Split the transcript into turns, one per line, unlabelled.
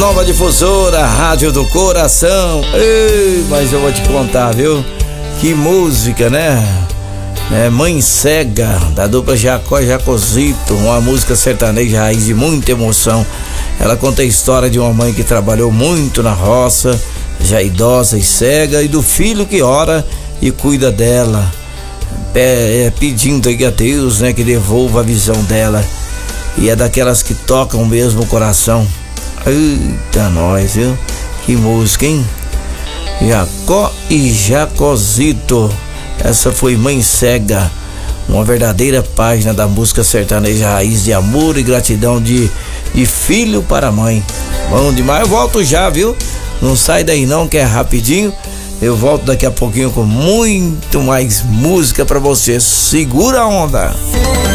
Nova Difusora, Rádio do Coração. Ei, mas eu vou te contar, viu? Que música, né? Mãe Cega, da dupla Jacó e Jacozito, uma música sertaneja raiz de muita emoção. Ela conta a história de uma mãe que trabalhou muito na roça, já idosa e cega, e do filho que ora e cuida dela, pedindo aí a Deus, né, que devolva a visão dela. E é daquelas que tocam mesmo o coração. Eita, nós, viu? Que música, hein? Jacó e Jacozito. Essa foi Mãe Cega, uma verdadeira página da música sertaneja raiz de amor e gratidão de filho para mãe. Bom demais, eu volto já, viu? Não sai daí não, que é rapidinho. Eu volto daqui a pouquinho com muito mais música pra você. Segura a onda.